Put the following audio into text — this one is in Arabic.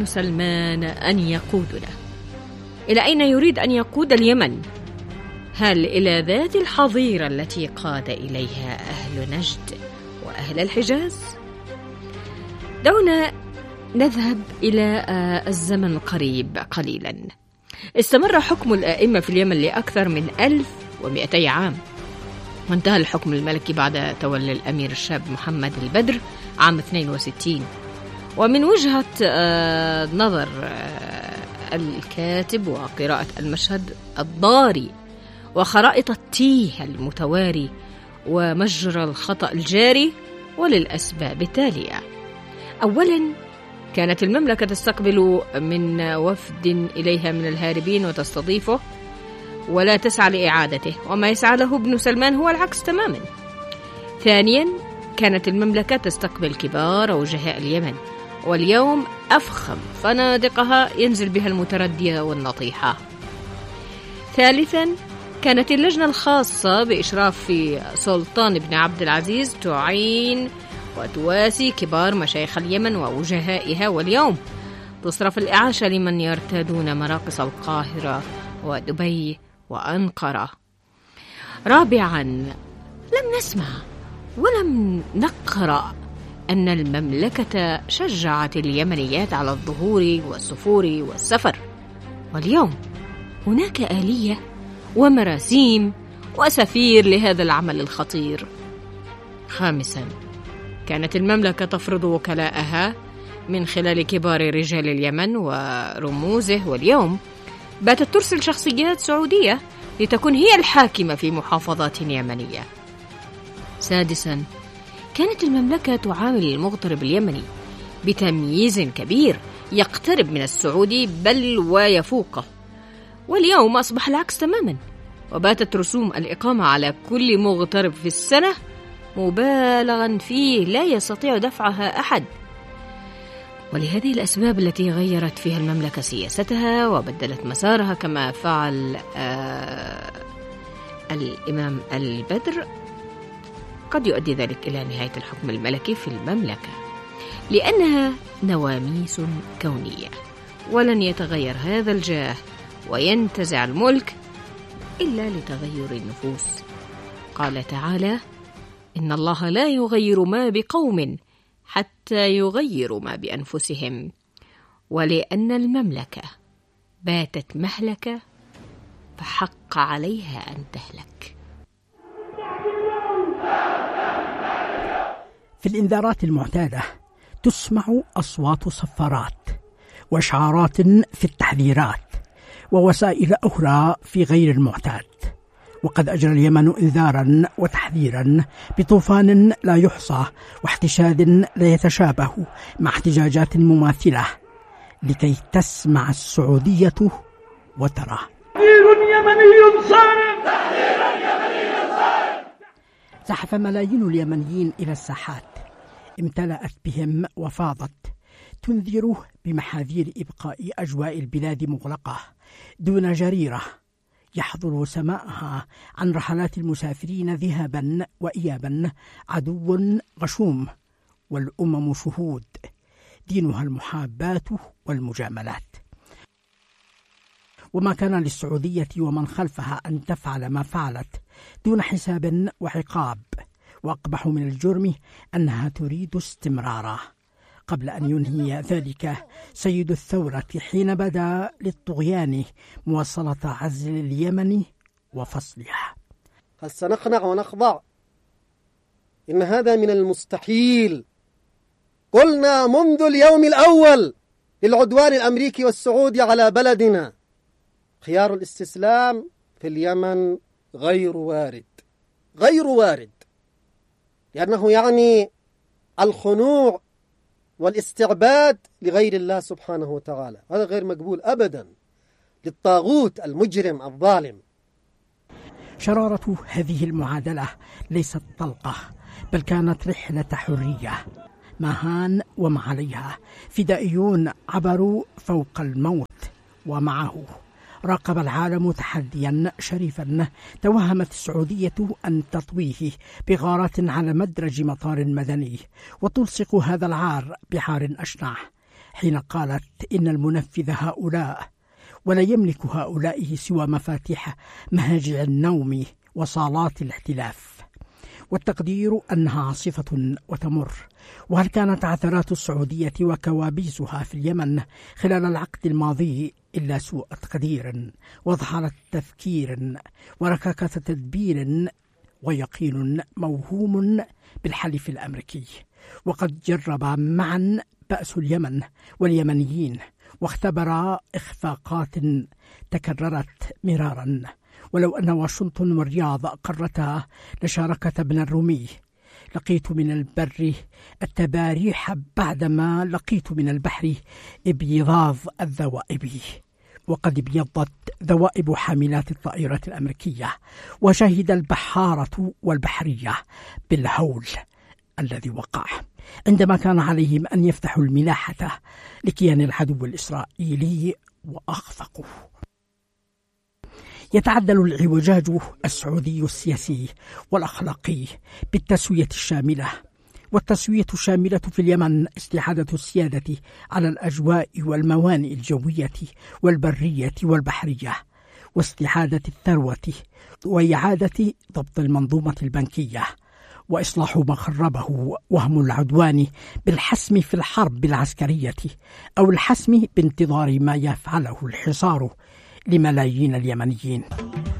ابن سلمان أن يقودنا؟ إلى أين يريد أن يقود اليمن؟ هل إلى ذات الحظيرة التي قاد إليها أهل نجد وأهل الحجاز؟ دعونا نذهب إلى الزمن القريب قليلا. استمر حكم الآئمة في اليمن لأكثر من 1200 عام، وانتهى الحكم الملكي بعد تولي الأمير الشاب محمد البدر عام 62. ومن وجهة نظر الكاتب وقراءة المشهد الضاري وخرائط التيه المتواري ومجرى الخطأ الجاري، وللأسباب التالية. أولا، كانت المملكة تستقبل من وفد إليها من الهاربين وتستضيفه ولا تسعى لإعادته، وما يسعى له ابن سلمان هو العكس تماما. ثانيا، كانت المملكة تستقبل كبار وجهاء اليمن، واليوم أفخم فنادقها ينزل بها المتردية والنطيحة. ثالثا، كانت اللجنة الخاصة بإشراف سلطان بن عبد العزيز تعين وتواسي كبار مشايخ اليمن ووجهائها، واليوم تصرف الإعاشة لمن يرتادون مراقص القاهرة ودبي وأنقرة. رابعا، لم نسمع ولم نقرأ أن المملكة شجعت اليمنيات على الظهور والسفور والسفر، واليوم هناك آلية ومراسيم وسفير لهذا العمل الخطير. خامسا، كانت المملكة تفرض وكلاءها من خلال كبار رجال اليمن ورموزه، واليوم باتت ترسل شخصيات سعودية لتكون هي الحاكمة في محافظات يمنية. سادسا، كانت المملكة تعامل المغترب اليمني بتمييز كبير يقترب من السعودي بل ويفوقه، واليوم أصبح العكس تماما، وباتت رسوم الإقامة على كل مغترب في السنة مبالغا فيه لا يستطيع دفعها أحد. ولهذه الأسباب التي غيرت فيها المملكة سياستها وبدلت مسارها كما فعل الإمام البدر، قد يؤدي ذلك إلى نهاية الحكم الملكي في المملكة، لأنها نواميس كونية، ولن يتغير هذا الجاه وينتزع الملك إلا لتغير النفوس. قال تعالى: إن الله لا يغير ما بقوم حتى يغيروا ما بأنفسهم. ولأن المملكة باتت مهلكة فحق عليها أن تهلك. في الإنذارات المعتادة تسمع أصوات صفارات وإشعارات في التحذيرات ووسائل أخرى في غير المعتاد. وقد أجرى اليمن إنذارا وتحذيرا بطوفان لا يحصى واحتشاد لا يتشابه مع احتجاجات مماثلة، لكي تسمع السعودية وترى. تحذير يمني صارم، تحذير يمني صارم. زحف ملايين اليمنيين إلى الساحات، امتلأت بهم وفاضت تنذر بمحاذير إبقاء أجواء البلاد مغلقة دون جريرة يحضر سماءها عن رحلات المسافرين ذهابا وإيابا عدو غشوم، والأمم شهود دينها المحابات والمجاملات. وما كان للسعودية ومن خلفها أن تفعل ما فعلت دون حساب وعقاب، وأقبح من الجرم أنها تريد استمراره، قبل أن ينهي ذلك سيد الثورة حين بدا للطغيان مواصلة عزل اليمن وفصلها. هل سنخنع ونخضع؟ إن هذا من المستحيل. قلنا منذ اليوم الأول للعدوان الأمريكي والسعودي على بلدنا: خيار الاستسلام في اليمن غير وارد، غير وارد، لأنه يعني الخنوع والاستعباد لغير الله سبحانه وتعالى. هذا غير مقبول أبدا للطاغوت المجرم الظالم. شرارة هذه المعادلة ليست طلقة، بل كانت رحلة حرية. ما هان وما عليها فدائيون عبروا فوق الموت، ومعه راقب العالم تحديا شريفا توهمت السعودية أن تطويه بغارات على مدرج مطار مدني وتلصق هذا العار بعار أشنع. حين قالت إن المنفذ هؤلاء ولا يملك هؤلاء سوى مفاتيح مهاجع النوم وصالات الاحتلاف، والتقدير أنها عاصفة وتمر. وهل كانت عثرات السعودية وكوابيسها في اليمن خلال العقد الماضي إلا سوء تقدير وضحالة تفكير وركاكة تدبير ويقين موهوم بالحلف الأمريكي؟ وقد جرب معا بأس اليمن واليمنيين واختبر إخفاقات تكررت مرارا. ولو أن واشنطن والرياض قررتا لشاركة ابن الرومي، لقيت من البر التباريح بعدما لقيت من البحر ابيضاض الذوائب. وقد ابيضت ذوائب حاملات الطائرات الأمريكية، وشهد البحارة والبحرية بالهول الذي وقع عندما كان عليهم أن يفتحوا الملاحة لكيان العدو الإسرائيلي وأخفقوا. يتعدل العوجاج السعودي السياسي والأخلاقي بالتسوية الشاملة، والتسوية الشاملة في اليمن استعادة السيادة على الأجواء والموانئ الجوية والبرية والبحرية، واستعادة الثروة وإعادة ضبط المنظومة البنكية، وإصلاح ما خربه وهم العدوان بالحسم في الحرب العسكرية أو الحسم بانتظار ما يفعله الحصار لملايين اليمنيين.